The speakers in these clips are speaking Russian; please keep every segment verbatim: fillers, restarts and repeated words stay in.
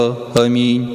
Аминь.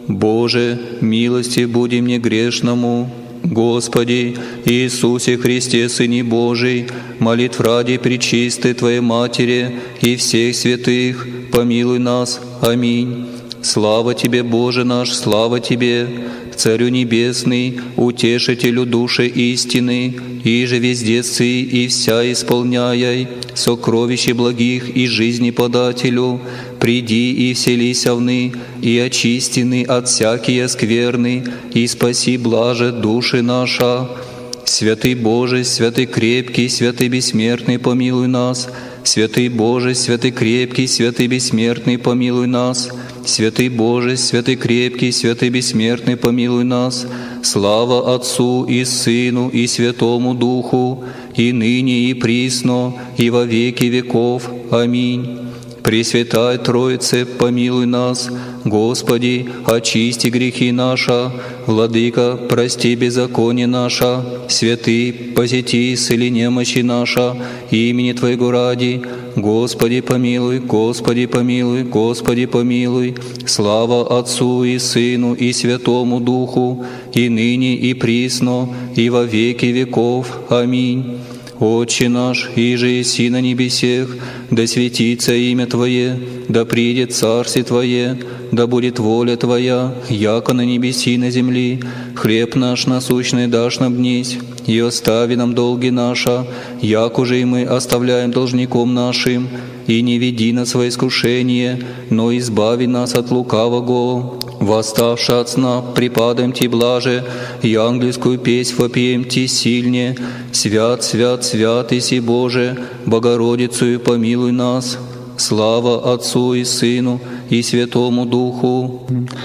Боже, милости буди мне грешному. Господи, Иисусе Христе, Сыне Божий, молитв ради пречистой Твоей Матери и всех святых, помилуй нас. Аминь. Слава Тебе, Боже наш, слава Тебе, Царю Небесный, Утешителю души истины, и же везде сы и вся исполняй, сокровище благих и жизни подателю, приди и вселися вны, и очистины от всякие скверны, и спаси блаже души наша. Святый Боже, святый крепкий, святый бессмертный, помилуй нас. Святый Боже, святый крепкий, святый бессмертный, помилуй нас. Святый Боже, святый крепкий, святый бессмертный, помилуй нас. Слава Отцу и Сыну и Святому Духу, и ныне и присно, и во веки веков. Аминь. Пресвятая Троице, помилуй нас. Господи, очисти грехи наши. Владыка, прости беззаконие наше. Святый, посети, исцели немощи наша, имени Твоего ради. Господи, помилуй, Господи, помилуй, Господи, помилуй. Слава Отцу и Сыну и Святому Духу, и ныне и присно, и во веки веков. Аминь. Отче наш, иже еси на небесех, да светится имя Твое, да придет Царствие Твое, да будет воля Твоя, яко на небеси и на земли. Хлеб наш насущный дашь нам днесь, и остави нам долги наши, як уже и мы оставляем должником нашим, и не веди нас во искушение, но избави нас от лукавого. Восставши от сна, припадаем Ти блаже, и ангельскую песнь вопием Ти сильне. Свят, свят, свят иси Боже, Богородицу помилуй нас. Слава Отцу и Сыну и Святому Духу.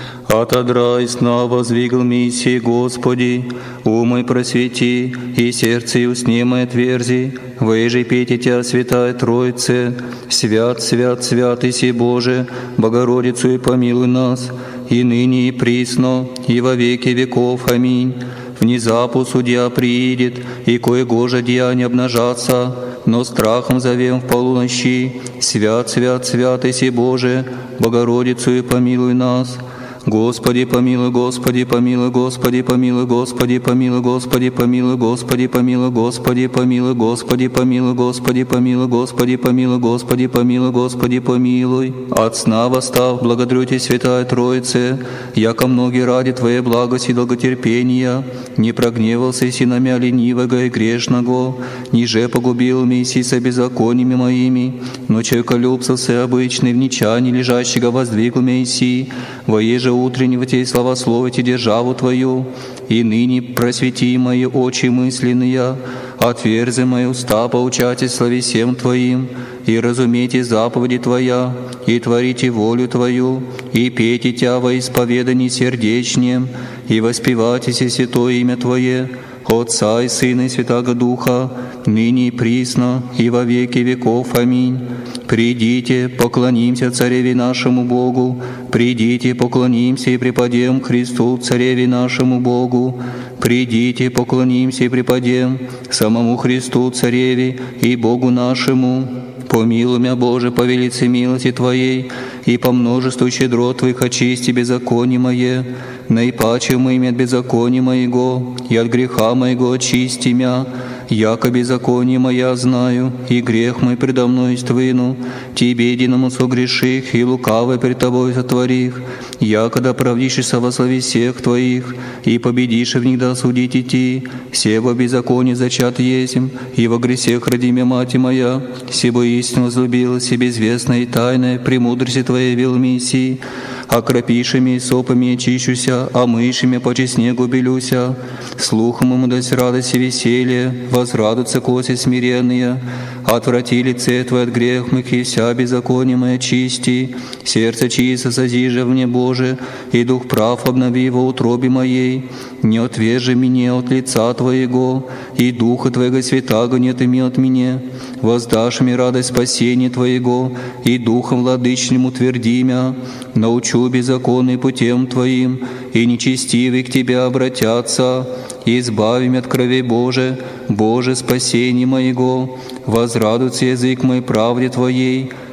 Отодрай сна воздвигл миссии, Господи, умой просвети, и сердце и усне мое отверзи. Выжи пейте Тя, Святая Троице, свят, свят, свят иси Боже, Богородицу и помилуй нас, и ныне и присно, и во веки веков. Аминь. Внезапу судья приидет, и кое-гоже деяния обнажатся, но страхом зовем в полуночи. Свят, свят, свят иси Боже, Богородицу и помилуй нас. Господи, помилуй, Господи, помилуй, Господи, помилуй, Господи, помилуй, Господи, помилуй, Господи, помилуй, Господи, помилуй, Господи, помилуй, Господи, помилуй, Господи, помилуй, Господи, помилуй, Господи, помилуй. От сна восстав, благодарю Тебя, Святая Троице, яко многие ради Твоей благости и долготерпения не прогневался си на мя ленивого и грешного, ниже погубил миссии со беззакониями моими, но человеколюбцев обычный в нечании лежащего воздвигл миссии, воеже утреннего Тебе славословите державу Твою, и ныне просвети мои очи мысленные, отверзи мои уста поучайте славе всем Твоим, и разумейте заповеди Твоя, и творите волю Твою, и пейте Тя во исповедании сердечнем, и воспевайте святое имя Твое, Отца и Сына и Святаго Духа, ныне и присно, и во веки веков. Аминь. Придите, поклонимся Цареве нашему Богу, придите, поклонимся и преподем Христу, Цареве нашему Богу, придите, поклонимся и преподем самому Христу, Цареве и Богу нашему. Помилуй мя, Боже, по велице милости Твоей, и по множеству щедрот Твоих очисти беззаконие мое, наипаче мы имя от беззакония моего, и от греха моего очисти мя, яко беззаконие моя знаю, и грех мой предо мной ствину, Тебе единому согреших, и лукавое пред Тобой сотворих, якода правдишься во славе всех Твоих, и победишь в них да судить идти, все во беззаконии зачат есмь, и во грехах роди мя мать моя, сего истину возлюбилась и безвестная и тайная, премудрости Твоей вел миссии, окропишими и сопами очищуся, а мышами по честнегу белюся, слухом ему дать радость и веселье, возрадуются коси смиренные, отврати лице Твое от грех моих, и вся беззаконие моя чисти, сердце чисто созижи мне, Боже, и дух прав обнови во утробе моей, не отвержи меня от лица Твоего, и Духа Твоего Святаго нет ими от меня, воздашь мне радость спасения Твоего, и Духом владычным утверди мя, научу беззаконный путем Твоим, и нечестивые к Тебе обратятся, избави меня от крови Боже, Боже, спасение моего, возрадуется язык мой правде Твоей,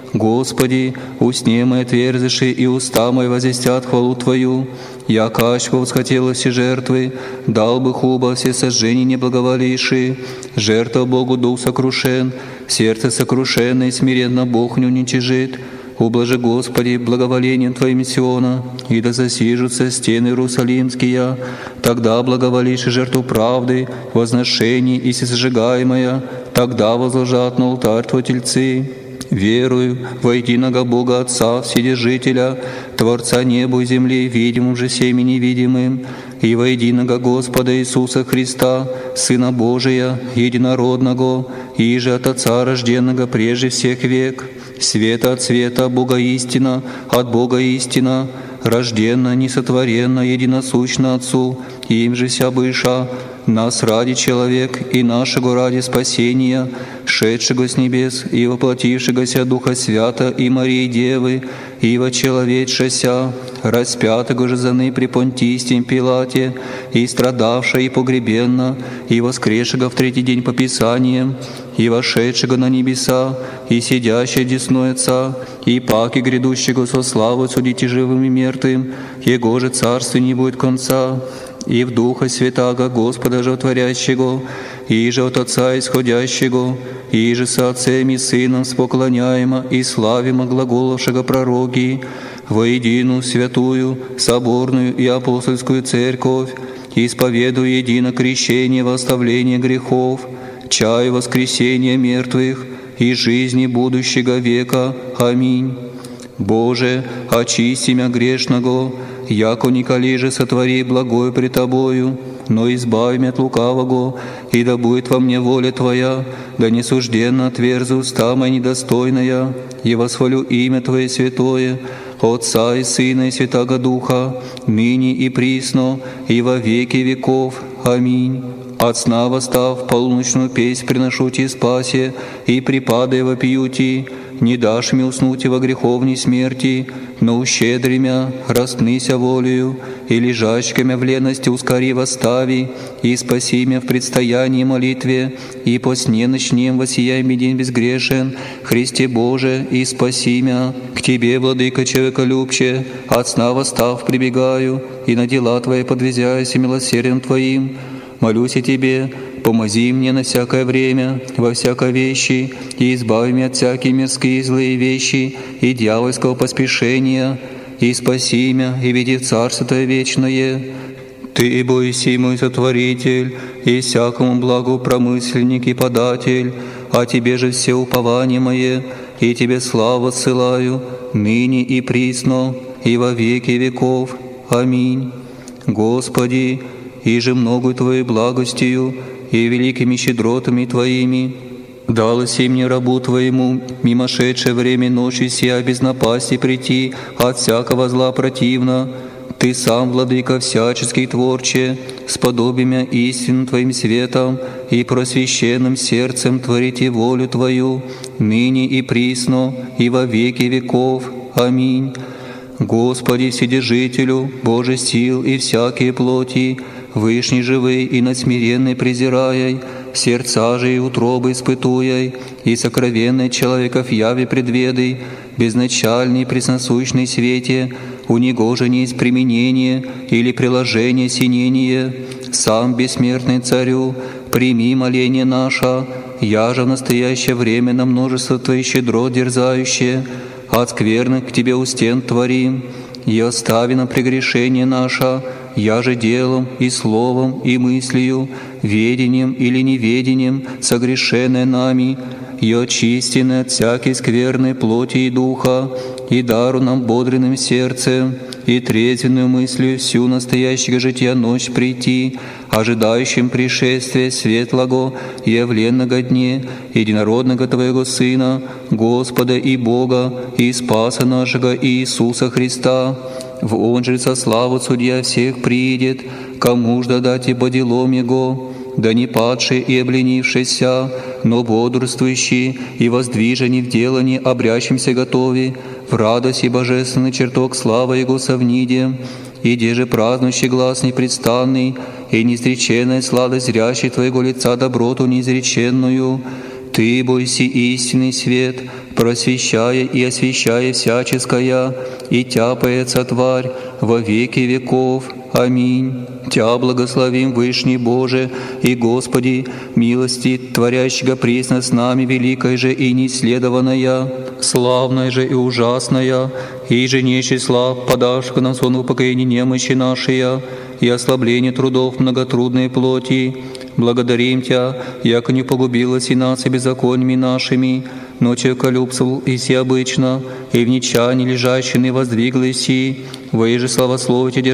Господи, усне мои отверзыши, и уста мои возвестят хвалу Твою. Я качку восхотела все жертвы, дал бы хуба все сожжения неблаговолившие. Жертва Богу дух сокрушен, сердце сокрушенное и смиренно Бог не уничижит. Ублажи, Господи, благоволением Твоим Сиона, и да засижутся стены Иерусалимские. Тогда благоволишь жертву правды, возношений и всесожигаемая, тогда возложат на алтарь Твой тельцы. Верую во единого Бога Отца, Вседержителя, Творца неба и земли, видимым же всеми невидимым, и во единого Господа Иисуса Христа, Сына Божия, единородного, и же от Отца рожденного прежде всех век, света от света, Бога истина, от Бога истина, рожденно, несотворенно, единосущно Отцу, им же вся быша, нас ради человек и нашего ради спасения, шедшего с небес и воплотившегося Духа Свята и Марии Девы, и вочеловечшася, распятого же заны при Понтистем Пилате, и страдавша и погребенна, и воскресшего в третий день по Писаниям, и вошедшего на небеса, и сидящего десной Отца, и паки грядущего со славой судите живым и мертвым, Его же царстве не будет конца, и в Духа Святаго Господа животворящего, и же от Отца исходящего, и же со Отцем и Сыном споклоняемо и славимо глаголовшего пророки, во единую святую, соборную и апостольскую церковь, исповедую едино крещение во оставление грехов, чаю воскресения мертвых и жизни будущего века. Аминь. Боже, очисти мя грешного, яко николи же сотвори благое пред Тобою, но избави меня от лукавого, и да будет во мне воля Твоя, да не сужденно отверзу уста моя недостойная, и восхвалю имя Твое святое, Отца и Сына и Святаго Духа, ныне и присно, и во веки веков. Аминь. От сна восстав, полуночную песнь приношу Ти спасе, и припадая вопию Ти, не дашь мне уснуть и во греховней смерти, но ущедри мя, растныся волею, и лежачка мя в лености ускори восстави, и спаси мя в предстоянии молитве, и по сне ночнем воссияй мне день безгрешен, Христе Боже, и спаси мя. К Тебе, Владыка человеколюбче, от сна восстав прибегаю, и на дела Твои подвязяюсь и милосердием Твоим. Молюсь и Тебе, помози мне на всякое время, во всякой вещи, и избави меня от всякие мирские злые вещи и дьявольского поспешения, и спаси меня, и веди в Царство Твое вечное. Ты, бойся, мой сотворитель, и всякому благу промысленник и податель, а Тебе же все упования мое, и Тебе славу ссылаю, ныне и присно, и во веки веков. Аминь. Господи, и же многою Твоей благостью и великими щедротами Твоими далось и мне рабу Твоему, мимошедшее время ночи сия без напасти прийти от всякого зла противно. Ты сам, Владыка всяческий творче, сподобимя истинным Твоим светом и просвещенным сердцем творите волю Твою, ныне и присно, и во веки веков. Аминь. Господи, Вседержителю, Боже сил и всякие плоти, Вышний живый и надсмиренный презираяй, сердца же и утробы испытуяй, и сокровенный человеков яви предведай, безначальный пресносущный свете, у него же не есть применение или приложение синение. Сам бессмертный Царю, прими моление наше, я же в настоящее время на множество Твоих щедрот дерзающее, от скверных к Тебе у стен творим, и остави нам прегрешение наше, я же делом и словом и мыслью, ведением или неведением, согрешенное нами, и очистенное от всякой скверной плоти и духа, и дару нам бодренным сердцем, и трезвенную мыслью всю настоящего жития ночь прийти, ожидающим пришествия светлого и явленного дне, единородного Твоего Сына, Господа и Бога, и Спаса нашего Иисуса Христа. В Он же со славу Судья всех приидет, кому ж дадать и по делам Его, да не падший и обленившийся, но бодрствующий и воздвиженный в делании обрящимся готови, в радость и божественный чертог славы Его совниде, и де же празднующий глаз непрестанный, и неизреченная сладость зрящий Твоего лица доброту неизреченную. Ты, бойся истинный свет, просвещая и освящая всяческая, и тяпается тварь во веки веков. Аминь. Тя благословим, Вышний Боже, и Господи, милости творящего пресно с нами, великая же и неисследованная, славная же и ужасная, и же не числа, подашь нам сон в упокоении немощи нашей, и ослабление трудов многотрудной плоти. Благодарим Тя, яко не погубилась и нас и беззакониями нашими, но человеколюбствовал и все обычно, и в нечаянии лежащий не воздвиглась и, во же славословите